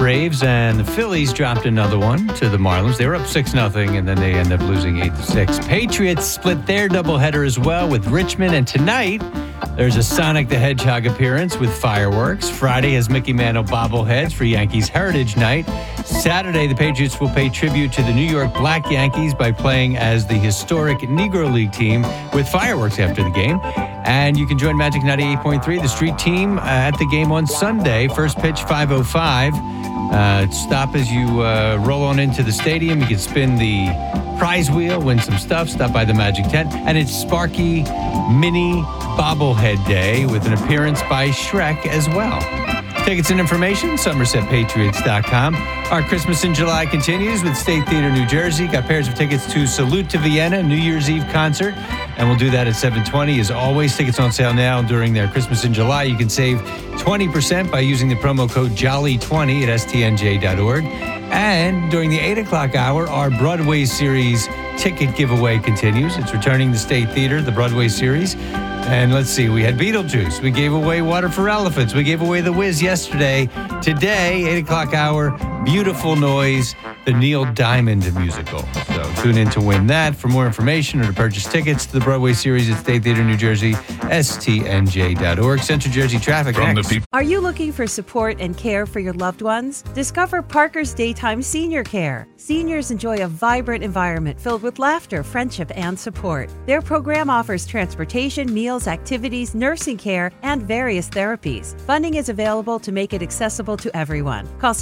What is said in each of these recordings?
Braves, and the Phillies dropped another one to the Marlins. They were up 6-0, and then they ended up losing 8-6. Patriots split their doubleheader as well with Richmond, and tonight there's a Sonic the Hedgehog appearance with fireworks. Friday has Mickey Mantle bobbleheads for Yankees Heritage Night. Saturday, the Patriots will pay tribute to the New York Black Yankees by playing as the historic Negro League team with fireworks after the game. And you can join Magic 98.3, the street team, at the game on Sunday. First pitch, 5:05. Stop as you roll on into the stadium. You can spin the prize wheel, win some stuff, stop by the Magic Tent. And it's Sparky Mini Bobblehead Day with an appearance by Shrek as well. Tickets and information, SomersetPatriots.com. Our Christmas in July continues with State Theater, New Jersey. Got pairs of tickets to Salute to Vienna, New Year's Eve concert. And we'll do that at 7:20. As always, tickets on sale now during their Christmas in July. You can save 20% by using the promo code JOLLY20 at stnj.org. And during the 8 o'clock hour, our Broadway series ticket giveaway continues. It's returning to State Theater, the Broadway series. And let's see, we had Beetlejuice. We gave away Water for Elephants. We gave away The Wiz yesterday. Today, 8 o'clock hour, Beautiful Noise, the Neil Diamond musical. So tune in to win that. For more information or to purchase tickets to the Broadway series at State Theater, New Jersey, stnj.org. Central Jersey Traffic next. Are you looking for support and care for your loved ones? Discover Parker's Daytime Senior Care. Seniors enjoy a vibrant environment filled with laughter, friendship, and support. Their program offers transportation, meals, activities, nursing care, and various therapies. Funding is available to make it accessible to everyone. Call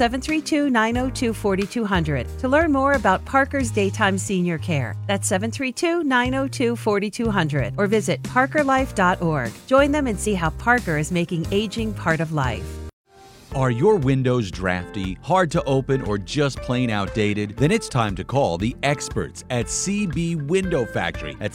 732-902-4200 to learn more about Parker's Daytime Senior Care. That's 732-902-4200 or visit parkerlife.org. Join them and see how Parker is making aging part of life. Are your windows drafty, hard to open, or just plain outdated? Then it's time to call the experts at CB Window Factory at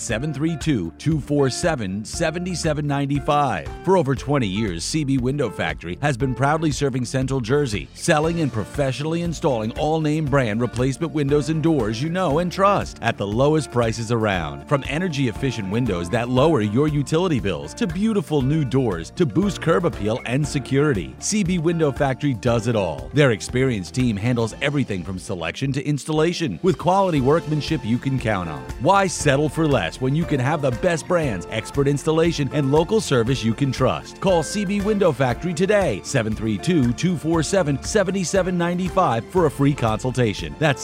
732-247-7795. For over 20 years, CB Window Factory has been proudly serving Central Jersey, selling and professionally installing all-name brand replacement windows and doors you know and trust at the lowest prices around. From energy-efficient windows that lower your utility bills to beautiful new doors to boost curb appeal and security, CB Window Factory does it all. Their experienced team handles everything from selection to installation with quality workmanship you can count on. Why settle for less when you can have the best brands, expert installation, and local service you can trust? Call CB Window Factory today, 732-247-7795 for a free consultation. That's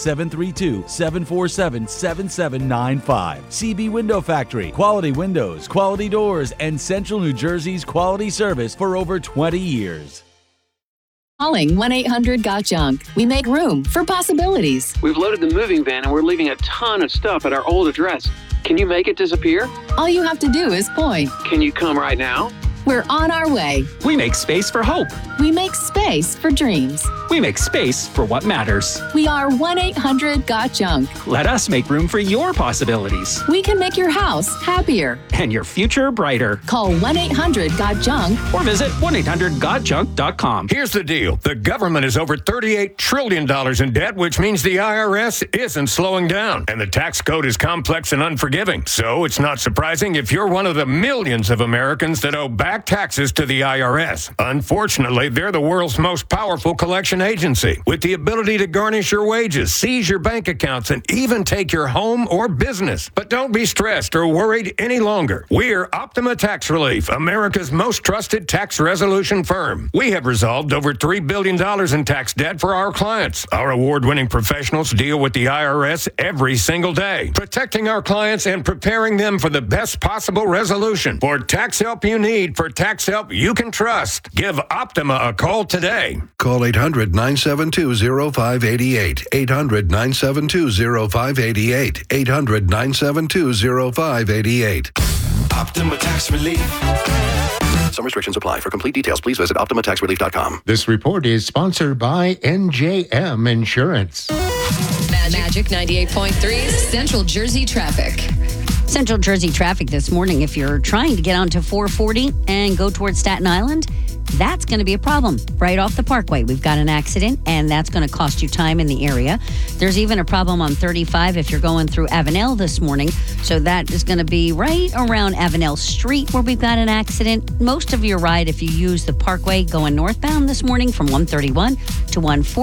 732-747-7795. CB Window Factory. Quality windows, quality doors, and Central New Jersey's quality service for over 20 years. Calling 1-800-GOT-JUNK. We make room for possibilities. We've loaded the moving van and we're leaving a ton of stuff at our old address. Can you make it disappear? All you have to do is point. Can you come right now? We're on our way. We make space for hope. We make space for dreams. We make space for what matters. We are 1-800-GOT-JUNK. Let us make room for your possibilities. We can make your house happier. And your future brighter. Call 1-800-GOT-JUNK. Or visit 1-800-GOT-JUNK.com. Here's the deal. The government is over $38 trillion in debt, which means the IRS isn't slowing down. And the tax code is complex and unforgiving. So it's not surprising if you're one of the millions of Americans that owe back taxes to the IRS. Unfortunately, they're the world's most powerful collection agency with the ability to garnish your wages, seize your bank accounts, and even take your home or business. But don't be stressed or worried any longer. We're Optima Tax Relief, America's most trusted tax resolution firm. We have resolved over $3 billion in tax debt for our clients. Our award-winning professionals deal with the IRS every single day, protecting our clients and preparing them for the best possible resolution. For tax help you need, for tax help you can trust, give Optima a call today. Call 800-972-0588. 800-972-0588. 800-972-0588. Optima Tax Relief. Some restrictions apply. For complete details, please visit OptimaTaxRelief.com. This report is sponsored by NJM Insurance. Magic 98.3 Central Jersey Traffic. Central Jersey traffic this morning. If you're trying to get onto 440 and go towards Staten Island, that's going to be a problem right off the Parkway. We've got an accident, and that's going to cost you time in the area. There's even a problem on 35 if you're going through Avenel this morning. So that is going to be right around Avenel Street where we've got an accident. Most of your ride, if you use the Parkway going northbound this morning from 131 to 140.